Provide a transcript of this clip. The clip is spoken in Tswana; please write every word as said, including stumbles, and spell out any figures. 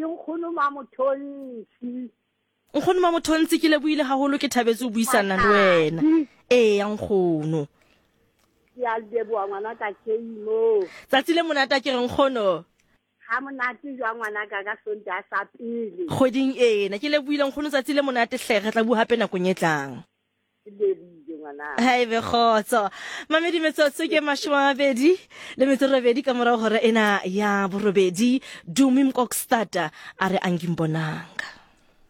ke nkgono Mamothonsi. Nkgono Mamothonsi ke leboile haholo ke thabetse o buisana le wena. Eh ya nkgono. Ya leboa ngwana ka keimo. Tsatsi le monata ke re nkgono. Ha monate jwa ngwana ka ka Sontaha sa pele. Kgoding ena ke leboile nkgono tsatsi le monate hle re tla bua hape nako nyetlang. Haebe khotso mamedi metsotso ke mashwabedi le metsorobedi ka morao hore ena ya borobedi Dumi Mkokstad a re angimbonanga.